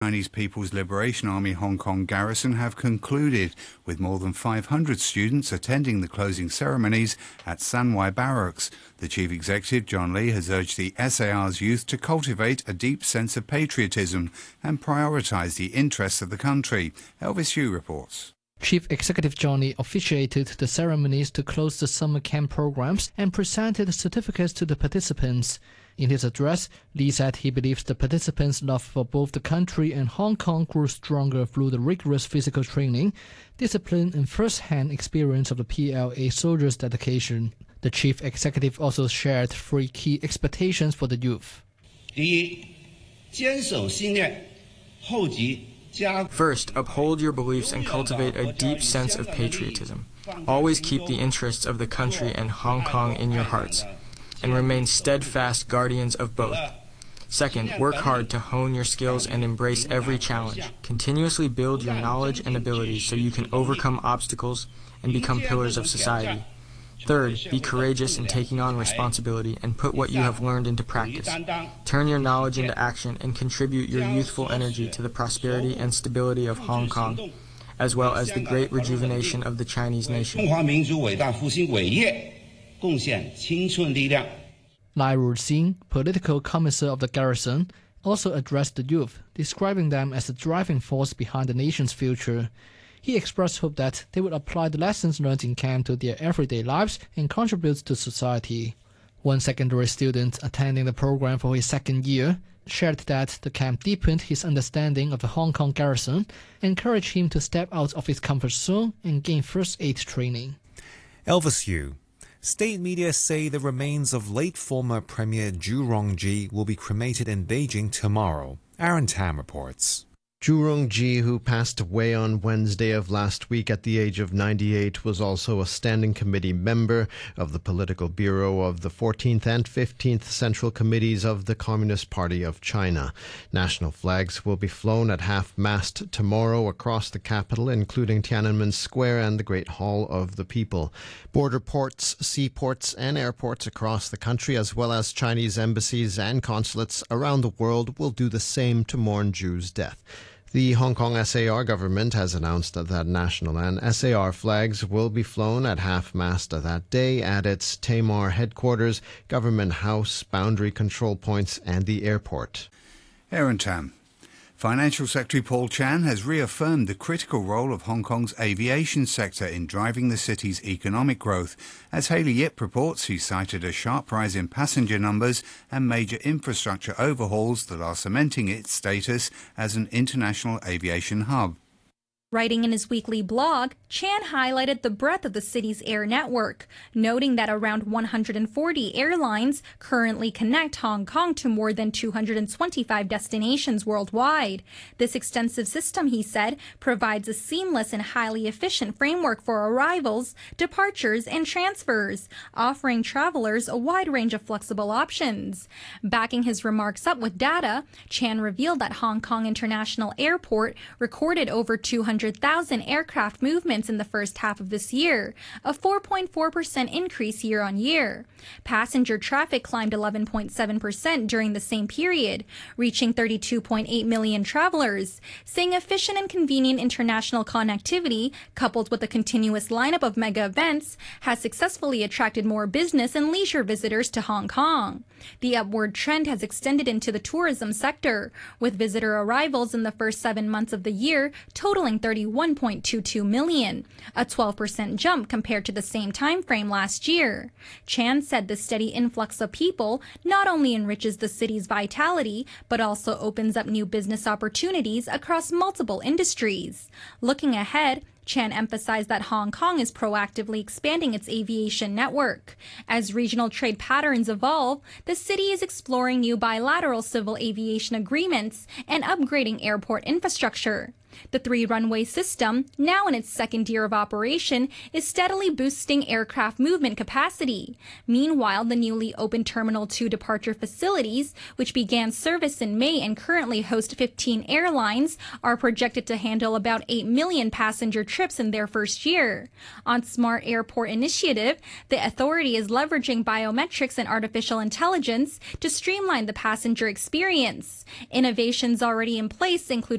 Chinese People's Liberation Army Hong Kong garrison have concluded, with more than 500 students attending the closing ceremonies at Sanwai Barracks. The chief executive, John Lee, has urged the SAR's youth to cultivate a deep sense of patriotism and prioritise the interests of the country. Elvis Yu reports. Chief Executive John Lee officiated the ceremonies to close the summer camp programs and presented certificates to the participants. In his address, Lee said he believes the participants' love for both the country and Hong Kong grew stronger through the rigorous physical training, discipline and first-hand experience of the PLA soldiers' dedication. The chief executive also shared 3 key expectations for the youth. First, uphold your beliefs and cultivate a deep sense of patriotism. Always keep the interests of the country and Hong Kong in your hearts, and remain steadfast guardians of both. Second, work hard to hone your skills and embrace every challenge. Continuously build your knowledge and abilities so you can overcome obstacles and become pillars of society. Third, be courageous in taking on responsibility and put what you have learned into practice. Turn your knowledge into action and contribute your youthful energy to the prosperity and stability of Hong Kong, as well as the great rejuvenation of the Chinese nation. Lai Ruxin, political commissar of the garrison, also addressed the youth, describing them as the driving force behind the nation's future. He expressed hope that they would apply the lessons learned in camp to their everyday lives and contribute to society. One secondary student attending the program for his second year shared that the camp deepened his understanding of the Hong Kong garrison, encouraged him to step out of his comfort zone and gain first aid training. Elvis Yu. State media say the remains of late former Premier Zhu Rongji will be cremated in Beijing tomorrow. Aaron Tam reports. Zhu Rongji, who passed away on Wednesday of last week at the age of 98, was also a standing committee member of the Political Bureau of the 14th and 15th Central Committees of the Communist Party of China. National flags will be flown at half-mast tomorrow across the capital, including Tiananmen Square and the Great Hall of the People. Border ports, seaports, and airports across the country, as well as Chinese embassies and consulates around the world, will do the same to mourn Zhu's death. The Hong Kong SAR government has announced that national and SAR flags will be flown at half-mast that day at its Tamar headquarters, Government House, boundary control points, and the airport. Aaron Tam. Financial Secretary Paul Chan has reaffirmed the critical role of Hong Kong's aviation sector in driving the city's economic growth. As Haley Yip reports, he cited a sharp rise in passenger numbers and major infrastructure overhauls that are cementing its status as an international aviation hub. Writing in his weekly blog, Chan highlighted the breadth of the city's air network, noting that around 140 airlines currently connect Hong Kong to more than 225 destinations worldwide. This extensive system, he said, provides a seamless and highly efficient framework for arrivals, departures, and transfers, offering travelers a wide range of flexible options. Backing his remarks up with data, Chan revealed that Hong Kong International Airport recorded over 200,000 aircraft movements in the first half of this year, a 4.4% increase year-on-year. Passenger traffic climbed 11.7% during the same period, reaching 32.8 million travelers, saying efficient and convenient international connectivity, coupled with a continuous lineup of mega events, has successfully attracted more business and leisure visitors to Hong Kong. The upward trend has extended into the tourism sector, with visitor arrivals in the first 7 months of the year totaling 31.22 million, a 12% jump compared to the same time frame last year. Chan said the steady influx of people not only enriches the city's vitality, but also opens up new business opportunities across multiple industries. Looking ahead, Chan emphasized that Hong Kong is proactively expanding its aviation network. As regional trade patterns evolve, the city is exploring new bilateral civil aviation agreements and upgrading airport infrastructure. The 3-runway system, now in its second year of operation, is steadily boosting aircraft movement capacity. Meanwhile, the newly opened Terminal 2 departure facilities, which began service in May and currently host 15 airlines, are projected to handle about 8 million passenger trips in their first year. On Smart Airport Initiative, the authority is leveraging biometrics and artificial intelligence to streamline the passenger experience. Innovations already in place include